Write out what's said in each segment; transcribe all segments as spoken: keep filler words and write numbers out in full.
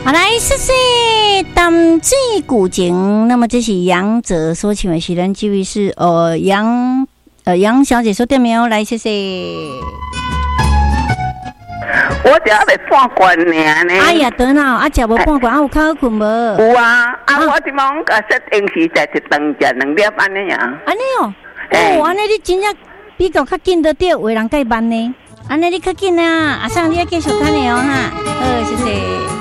好，来谢谢淡水古井。那么这是杨哲所请的是咱这位是呃杨呃杨小姐说对没有？来谢谢。 我只要来半罐尔呢。 哎呀，得啦，啊，食无半罐，啊有较好困无？ 有啊，啊，我即帮个说平时在一顿食两粒安尼啊。安尼哦，哦，安尼你真正比较较紧得到，有人介慢呢。安尼你较紧啊，阿桑你要继续看的哦哈。好，谢谢。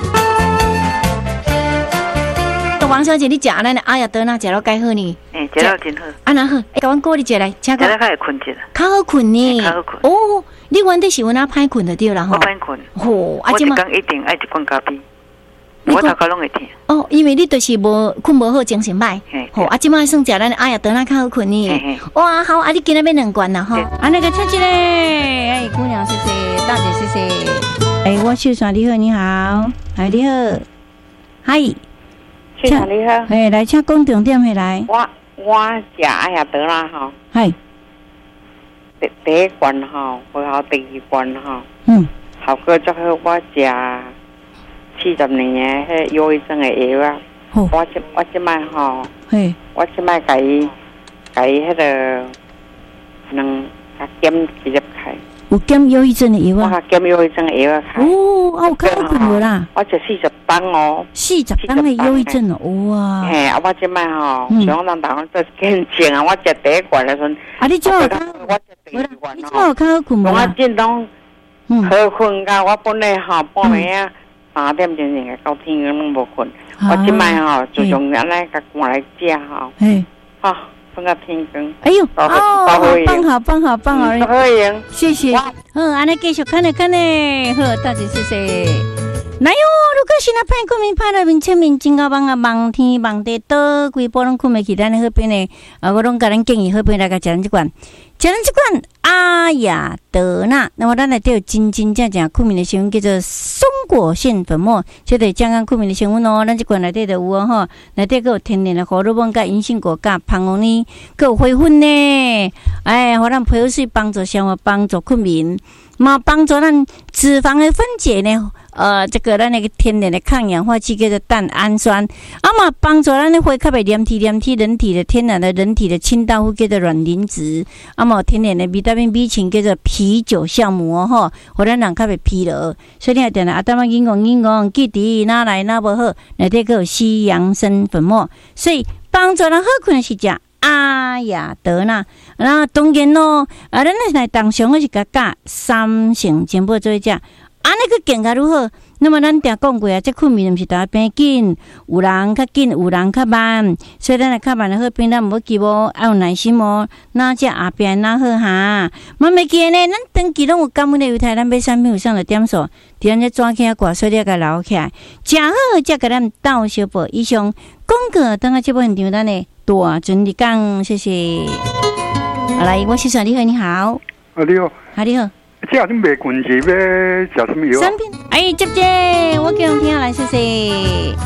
王小姐，你食咱的阿雅德那食了介好呢？ 诶，食了真好。 啊，那好，甲阮鼓励一来，请讲。 食了较会困一下。 较好困呢。 较好困。 哦，你原底是有哪歹困就对啦吼。 我歹困。 吼， 啊，即嘛。我一工一定爱一罐咖啡。我头壳拢会疼。 哦，因为你就是无困无好，精神歹。吼，啊，即嘛算食咱的阿雅德那较好困呢。哇，好，啊，你今仔要两罐啦吼。啊，那个请一个，哎，姑娘，谢谢，大姐，谢谢。哎，我秀爽，你好，你好，哎，你好，嗨。 秀爽你好， 哎，来请讲重点回来。 我我食阿雅德啦吼， 系第第一罐吼，然后第二罐吼， 嗯， 效果足好。我食四十年的迄忧郁症的药啊，我即我即摆吼， 嘿， 我即摆甲伊甲伊迄个能甲减几粒开。 有减忧郁症的药啊？ 我减忧郁症的药啊开。 哦，啊，有较好困无啦？ 我食四十磅哦。 四十磅的忧郁症哦，哇！ 嘿，啊，我即摆吼，想咱台湾做见证啊，我食第一罐的时阵， 啊，你怎有较？ 我食第二罐哦。 你怎有较好困无？ 我真拢好困噶，我本来吼半暝啊三点钟钟到天光拢无困，我即摆吼就用安尼甲赶来食吼，嘿，吼。放到天光。 哎呦，哦，好棒，好棒，好棒哦！ 可以， 谢谢。好，安尼继续看嘞看嘞，好，大姐谢谢。来哟，如果是那歹困眠，歹到面前面真够忙啊，忙天忙地倒规波拢困袂去，咱的好边呢？啊，我拢甲咱建议好边来甲食咱这罐，食咱这罐阿雅德纳。那么咱来有真真正正困眠的成分叫做松果腺粉末，这个健康困眠的成分哦。咱这罐内底就有哦吼，内底还有天然的胡萝卜甲银杏果甲胖红呢，还有花粉呢。哎，互咱皮肤水帮助消化，帮助困眠，嘛帮助咱脂肪的分解呢。呃，这个咱那个天然的抗氧化剂叫做蛋氨酸，啊嘛帮助咱的血较袂黏体黏体，人体的天然的人体的清道夫叫做卵磷脂，啊嘛天然的维他命 B 群叫做啤酒酵母哦吼，互咱人较袂疲劳。所以你定定啊，当然英讲英讲，记伫哪来哪无好，内底个有西洋参粉末，所以帮助咱好困是食阿雅德纳。那当然咯，啊，咱来当上个是甲加三成全部做食。安尼个更加如何？那么咱定讲过啊，这困眠毋是大家变紧，有人较紧，有人较慢，所以咱来较慢的好变，咱毋好急哦，要有耐心哦。哪只后边哪好哈？慢慢记呢，咱长期拢有感恩的犹太，咱买产品有上的点数，伫咱这转起啊挂，所以甲留起来，食好才甲咱斗小报。以上广告等下这部现场，咱的大准你讲，谢谢。好来，我是小你好，你好。 啊，你好。 啊，你好。 这好像没关系，要食什么药？ 产品，哎，接接，我叫人听来，谢谢。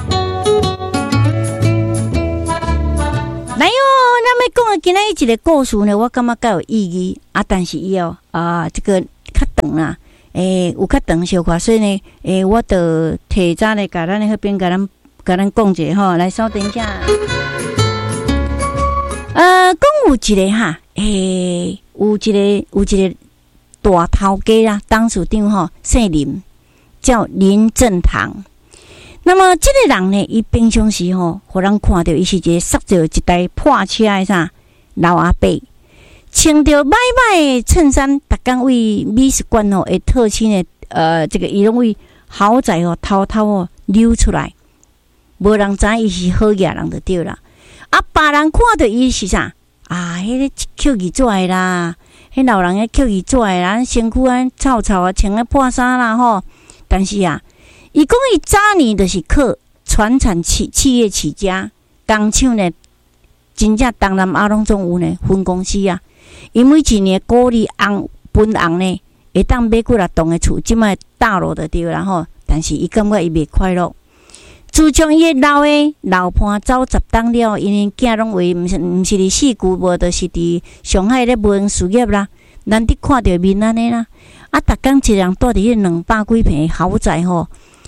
来哟，咱要讲的今仔日一个故事呢，我感觉较有意义啊，但是伊哦啊，这个较长啦，诶、欸，有较长小可，所以呢，诶、欸，我就提早来甲咱那边甲咱甲咱讲者吼，来稍等一下。呃，讲有一个哈，诶、欸，有一个有一个。大头家啦，董事长吼姓林，叫林正堂。那么这个人呢，伊平常时吼，互人看到伊是一个塞着一台破车的啥老阿伯，穿着歹歹的衬衫，逐工为美术馆吼会特请的呃，这个伊拢为豪宅吼偷偷哦溜出来，无人知伊是好野人就对啦。啊，别人看到伊是啥啊？迄、那个捡耳仔的啦。迄老人个捡耳仔诶，咱身躯安臭臭啊，穿个破衫啦吼。但是啊，伊讲伊早年就是靠传产企企业起家，工厂呢，真正东南亚拢总有呢分公司啊。因为一年股利红分红呢，会当买几若栋诶厝，即摆大楼就对啦吼。但是伊感觉伊袂快乐。自从伊老诶老伴走十档了，因为囝拢为毋是毋是伫四姑，无就是伫上海咧无事业啦。咱伫看着面安尼啦，啊，逐工一人住伫迄两百几平豪宅吼，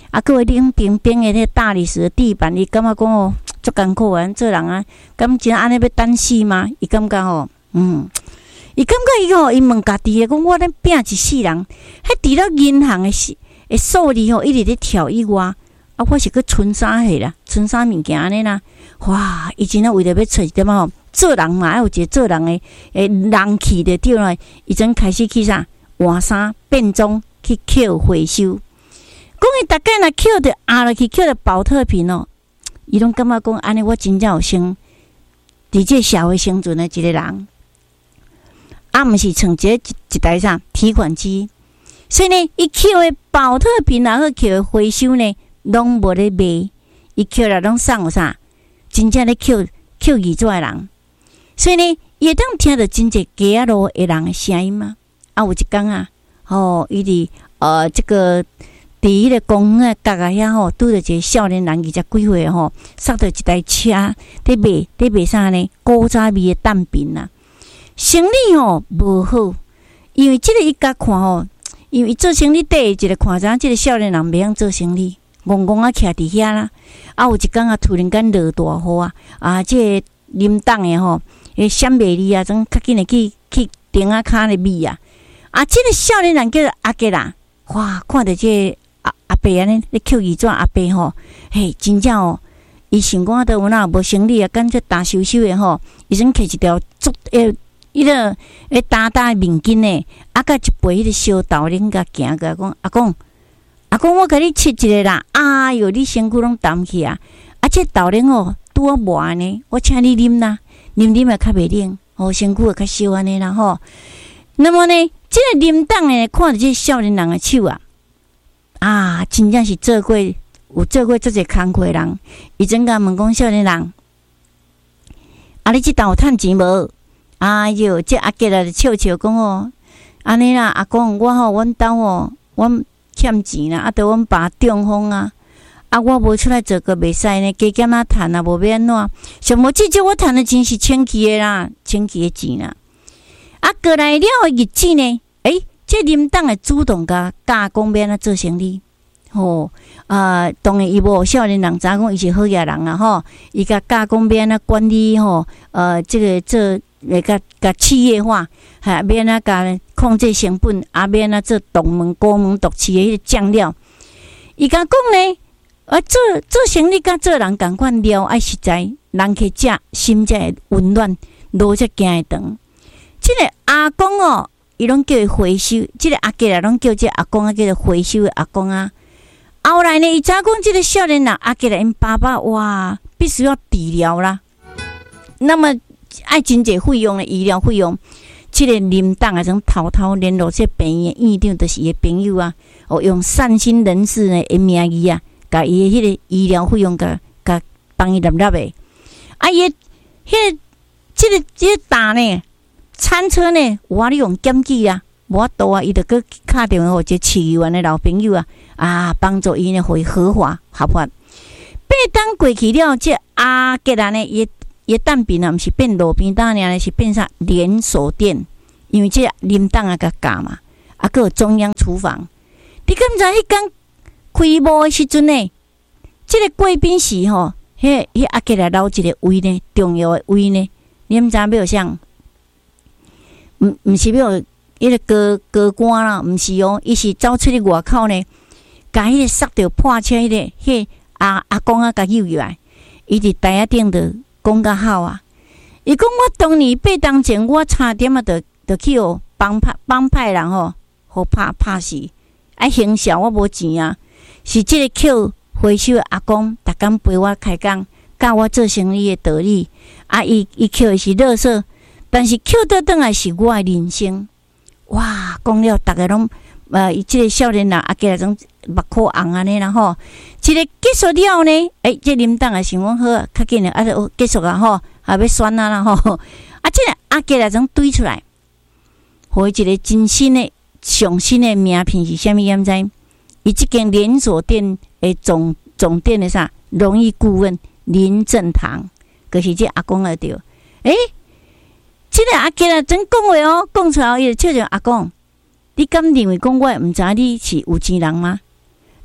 啊，各位冷冰冰的迄大理石的地板，伊感觉讲哦，足艰苦啊！做人啊，敢真安尼要等死吗？伊感觉吼，嗯，伊感觉伊吼，伊问家己诶，讲我咧拼一世人，迄除了银行诶诶数字吼，一直咧跳以外，啊，我是去存啥货啦？存啥物件安尼啦？哇！伊真诶为着要找一点仔吼，做人嘛，要有一个做人诶诶人气着对啦。伊真开始去啥换衫变装去捡回收。讲伊大概若捡着压落去，捡着保特瓶哦，伊拢感觉讲安尼，我真正有生伫这社会生存的一个人，啊，毋是像一个一一台啥提款机，所以呢，伊捡的保特瓶啊，或捡的回收呢，拢无咧卖，伊捡了拢送有啥，真正咧捡捡二纸的人，所以呢，伊会当听到真侪街仔路的人的声音嘛。啊，有一天啊，哦，伊伫呃这个。伫迄个公园角啊遐吼，拄着一个少年人，二十几岁吼，塞着一台车，伫卖伫卖啥呢？古早味的蛋饼啊，生意吼无好，因为即个伊甲看吼，因为伊做生意底一个看啥，即个少年人袂晓做生意，戆戆啊徛伫遐啦。啊，有一天啊，突然间落大雨啊，啊，即个林党的吼，迄闪袂离啊，总较紧的去去顶啊骹咧咪啊，啊，即个少年人叫做阿吉啦，哇，看着即个。阿阿伯安尼咧捡二纸，阿伯吼，嘿，真正哦，伊想讲倒有哪无生理啊，感觉大收收的吼，伊先摕一条竹诶，迄个诶大大诶面巾呢，啊，甲一杯迄个烧豆奶，甲行过来讲，阿公，阿公，我甲你切一个啦，哎哟，你身躯拢澹去啊，啊，这豆奶哦，拄啊热安尼，我请你啉啦，啉啉也较袂冷，哦，身躯也较烧安尼啦吼。那么呢，这个林党呢，看着这少年人的手啊。啊，真正是做过有做过这些工课人，伊真甲问讲少年人，啊，你即档有趁钱无？哎哟，这阿吉来就笑笑讲哦，安尼啦，阿公，我吼，阮兜哦，阮欠钱啦，啊，着阮爸中风啊，啊，我无出来做个袂使呢，加减啊趁啊，无要安怎？上无至少我趁的钱是千期的啦，千期的钱啦。啊，过来了日子呢，诶。这林党会主动甲教讲要安怎做生意，吼啊！当然伊无少年人知影讲伊是好野人啊，吼！伊甲教讲要安怎管理吼，呃，这个做来甲甲企业化，还要安怎甲控制成本，啊，要安怎做独门高门独市的迄个酱料。伊甲讲呢，啊，做做生意甲做人共款料爱实在，人去食心才会温暖，路才行会长。这个阿公哦。伊拢叫伊回收，即、这个阿吉啊，拢叫即阿公啊，叫做回收的阿公啊。后来呢，伊知影讲即个少年人阿吉啊，因爸爸哇，必须要治疗啦。那么爱真济费用的医疗费用，即、这个林党啊，种偷偷联络即病院院长，就是伊的朋友啊，哦，用善心人士呢的名义啊，甲伊的迄个医疗费用，甲甲帮伊纳纳的。啊，伊迄个即个即个大呢。餐车呢，我咧用检举啊，无法度啊，伊就去敲电话互一个市议员的老朋友啊，啊，帮助伊呢，互伊合法合法。八当过去了，这阿吉兰呢，伊伊蛋饼啊，毋是变路边摊呢，是变啥连锁店？因为这林党啊，甲教嘛，啊，佮有中央厨房。你敢知迄天开幕的时阵呢，这个贵宾席吼，迄迄阿吉兰留一个位呢，重要的位呢，你毋知影要啥？毋毋是要迄个高高官啦，毋是哦，伊是走出去外口呢，甲迄个塞着破车迄、那个，迄阿阿公啊，甲救入来，伊伫台仔顶着讲较好啊。伊讲我当年八当前，我差点啊，着着去哦帮派帮派人吼，互拍拍死，爱行销我无钱啊，是即个捡回收的阿公，逐工陪我开工，教我做生意的道理。啊，伊伊捡的是垃圾。但是捡倒转来是我的人生，哇！讲了，大家拢呃，伊即个少年人啊，加种目眶红安尼啦吼。一个结束了后呢，诶、欸，这林党啊想讲好啊，较紧啊，啊，结束啊吼，啊要选啊啦吼。啊，即个阿加来种堆出来，互伊一个真新的、上新的名片是啥物？敢知？伊即间连锁店的总总店的啥？荣誉顾问林正堂，就是这阿公来着。诶、欸。即个阿吉啊，真讲话哦，讲出来伊就笑笑阿公，你敢认为讲我毋知你是有钱人吗？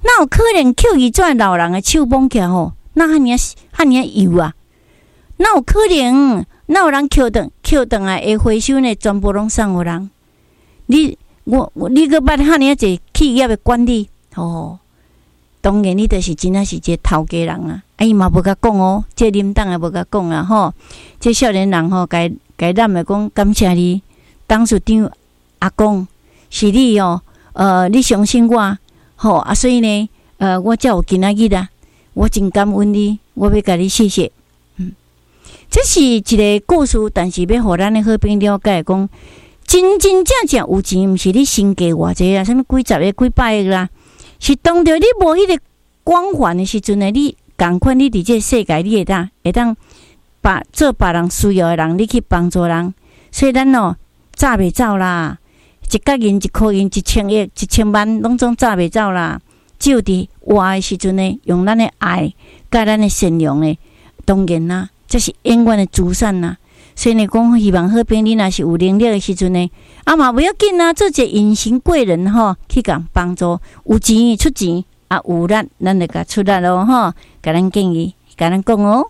那有可能捡伊这老人的手摸起来吼，那遐尔遐尔油啊？那有可能？那有人捡顿捡顿来会回收呢？全部拢送互人。你我你个捌遐尔一个企业的管理哦？当然，你就是真正是一个头家人啊！啊，伊嘛无甲讲哦，这林党也无甲讲啊吼。这少年人吼，该该咱的讲感谢你，董事长阿公是你哦。呃，你相信我，吼啊，所以呢，呃，我才有今仔日啦，我真感恩你，我要甲你谢谢。嗯，这是一个故事，但是要互咱的好朋友了解讲，真真正正有钱，毋是你身价偌济啊，什物几十个、几百个啦。是当着你无迄个光环的时阵呢，你共款你伫这个世界，你会当会当把做别人需要的人，你去帮助人，所以咱哦早袂走啦，一角银、一箍银、一千亿、一千万，拢总早袂走啦。只有伫活的时阵呢，用咱的爱、甲咱的善良呢，当然啦，这是永远的资产啦。所以呢，讲希望好朋友你若是有能力的时阵呢，啊嘛不要紧啊，做一个隐形贵人吼，去甲帮助，有钱出钱，啊有力咱就甲出力咯吼，甲咱建议，甲咱讲哦。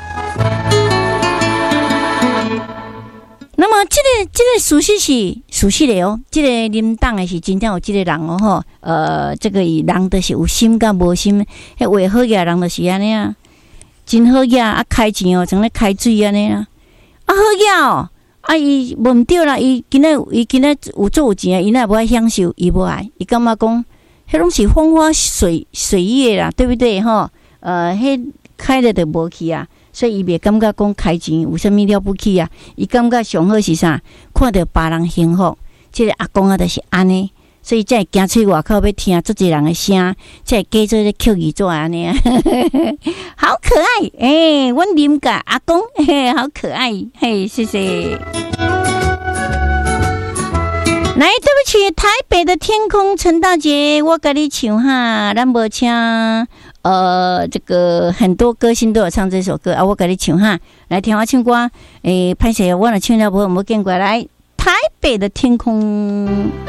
那么，这个这个事实是事实的哦，这个领党的是真正有这个人哦吼，呃，这个人就是有心甲无心，迄话好嘢人就是安尼啊，真好嘢啊，开钱哦，像咧开水安尼啊。啊好呀哦，啊伊无毋对啦，伊今仔伊今仔有做有钱，伊若无爱享受，伊无爱，伊感觉讲，迄拢是风花水水月啦，对不对吼？呃，迄开了就无去啊，所以伊袂感觉讲开钱有啥物了不起啊？伊感觉上好是啥？看到别人幸福，即、这个阿公啊，就是安尼。所以才会行出外口要听足一人的声，才会假做咧捡鱼纸安尼啊，好可爱诶！阮啉甲阿公，嘿，好可爱，嘿，谢谢。来，对不起，台北的天空，陈大姐，我跟你唱哈，咱无唱，呃，这个很多歌星都有唱这首歌啊，我跟你唱哈，来听我唱歌，诶，歹势，我若唱了无，无见过来，台北的天空。